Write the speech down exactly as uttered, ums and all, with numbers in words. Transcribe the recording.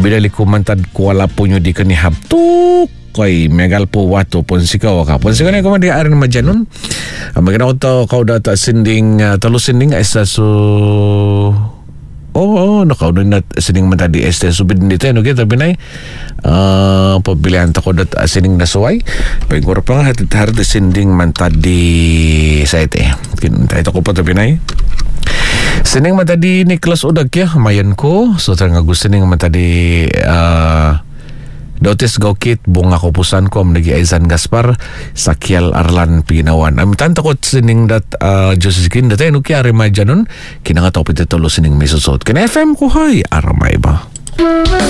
Bila liku mantad kuala punyo di kenihap tu koy megal po wato pon sikaw ka pon sikaw ni ko mandi arin majanun magana ko kau data sinding uh, talo sinding esa so oh oh nakau na sinding mantadi este subid dito no kita binay uh, pabilihan ta ko data sinding nasuway pagor pa nga hatit harit sinding mantadi sa ite kinta ito ko pa ta binay sinding mantadi Nicholas Udag ya mayan ko so tanga gusto ning mantadi uh, Dotis Gokit, bunga kupusan ko am nagi Aizan Gaspar, Sakiel Arlan Pinawan. Am tanto ko sining dat uh, Joseskin datay no ki arima janon kinanga topit tulo sining misosot. Ken F M ko hay aramay ba.